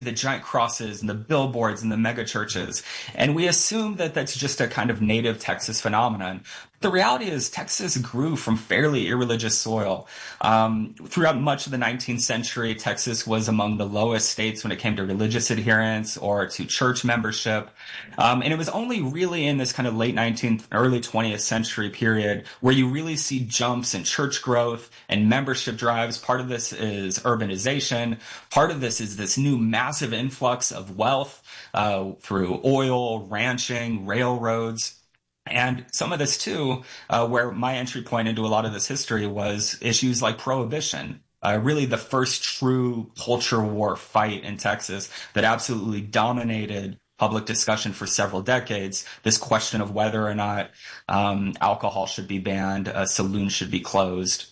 the giant crosses and the billboards and the mega churches. And we assume that that's just a kind of native Texas phenomenon. The reality is Texas grew from fairly irreligious soil. Throughout much of the 19th century, Texas was among the lowest states when it came to religious adherence or to church membership. And it was only really in this kind of late 19th, early 20th century period where you really see jumps in church growth and membership drives. Part of this is urbanization. Part of this is this new massive influx of wealth through oil, ranching, railroads. And some of this too, where my entry point into a lot of this history was issues like prohibition. Really the first true culture war fight in Texas that absolutely dominated public discussion for several decades. This question of whether or not alcohol should be banned, saloons should be closed.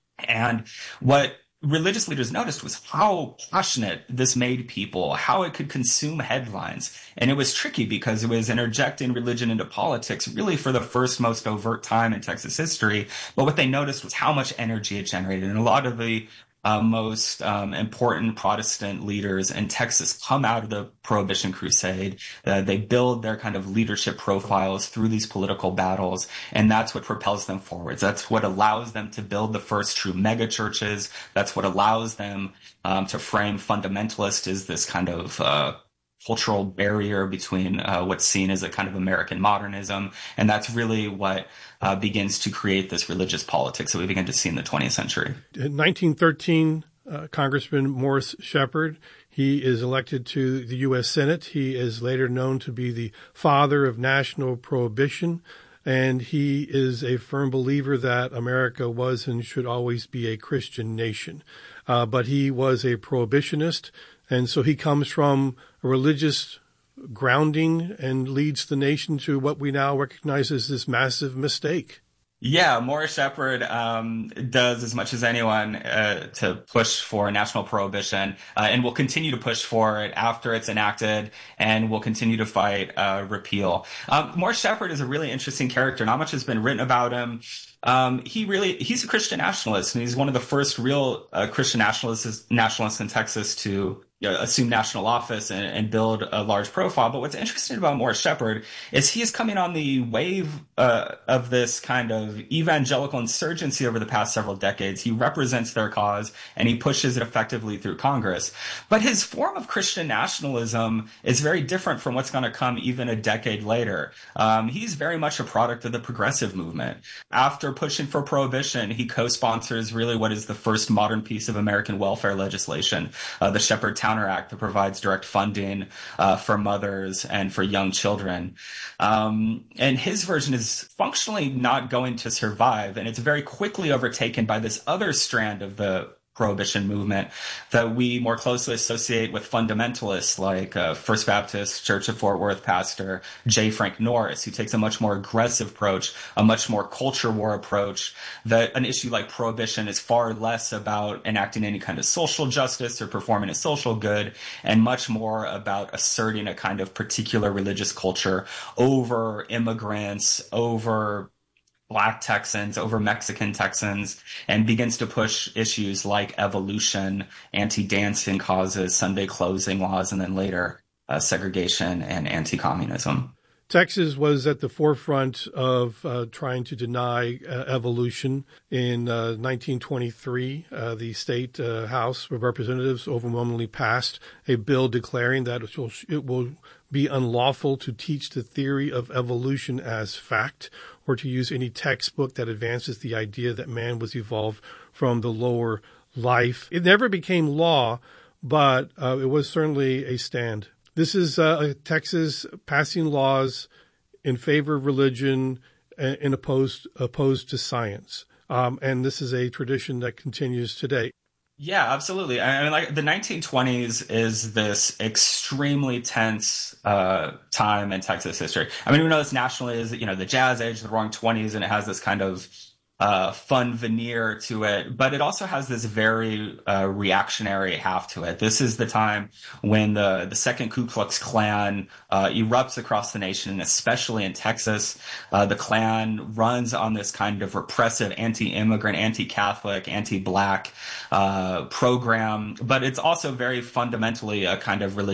And what religious leaders noticed was how passionate this made people, how it could consume headlines. And it was tricky because it was interjecting religion into politics really for the first most overt time in Texas history. But what they noticed was how much energy it generated. And a lot of the most important Protestant leaders in Texas come out of the Prohibition Crusade. They build their kind of leadership profiles through these political battles, and that's what propels them forwards. That's what allows them to build the first true mega churches. That's what allows them to frame fundamentalist as this kind of cultural barrier between what's seen as a kind of American modernism. And that's really what begins to create this religious politics that we begin to see in the 20th century. In 1913, Congressman Morris Shepherd, he is elected to the U.S. Senate. He is later known to be the father of national prohibition. And he is a firm believer that America was and should always be a Christian nation. But he was a prohibitionist. And so he comes from a religious grounding and leads the nation to what we now recognize as this massive mistake. Yeah, Morris Shepherd does as much as anyone to push for national prohibition and will continue to push for it after it's enacted and will continue to fight repeal. Morris Shepherd is a really interesting character. Not much has been written about him. He's a Christian nationalist, and he's one of the first real Christian nationalists in Texas to assume national office and build a large profile. But what's interesting about Morris Shepherd is he is coming on the wave of this kind of evangelical insurgency over the past several decades. He represents their cause, and he pushes it effectively through Congress. But his form of Christian nationalism is very different from what's going to come even a decade later. He's very much a product of the progressive movement. After pushing for prohibition, he co-sponsors really what is the first modern piece of American welfare legislation, the Shepherd-Towner Act, that provides direct funding for mothers and for young children. And his version is functionally not going to survive, and it's very quickly overtaken by this other strand of the prohibition movement that we more closely associate with fundamentalists like First Baptist Church of Fort Worth pastor J. Frank Norris, who takes a much more aggressive approach, a much more culture war approach, that an issue like prohibition is far less about enacting any kind of social justice or performing a social good, and much more about asserting a kind of particular religious culture over immigrants, over Black Texans, over Mexican Texans, and begins to push issues like evolution, anti-dancing causes, Sunday closing laws, and then later segregation and anti-communism. Texas was at the forefront of trying to deny evolution. In 1923, the state House of Representatives overwhelmingly passed a bill declaring that it will be unlawful to teach the theory of evolution as fact, or to use any textbook that advances the idea that man was evolved from the lower life. It never became law, but it was certainly a stand. This is Texas passing laws in favor of religion and opposed to science. And this is a tradition that continues today. Yeah, absolutely. I mean, like the 1920s is this extremely tense time in Texas history. I mean, we know this nationally is, the Jazz Age, the Roaring '20s, and it has this kind of fun veneer to it, but it also has this very reactionary half to it. This is the time when the second Ku Klux Klan erupts across the nation, and especially in Texas. The Klan runs on this kind of repressive, anti-immigrant, anti-Catholic, anti-Black program, but it's also very fundamentally a kind of religious